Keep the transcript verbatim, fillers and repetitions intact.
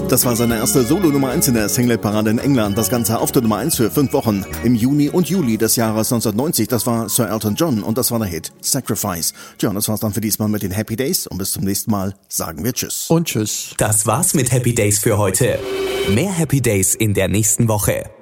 Das war seine erste Solo-Nummer eins in der Singles-Parade in England. Das Ganze auf der Nummer eins für fünf Wochen. Im Juni und Juli des Jahres neunzehnhundertneunzig, das war Sir Elton John und das war der Hit Sacrifice. Tja, und das war's dann für diesmal mit den Happy Days und bis zum nächsten Mal sagen wir Tschüss. Und Tschüss. Das war's mit Happy Days für heute. Mehr Happy Days in der nächsten Woche.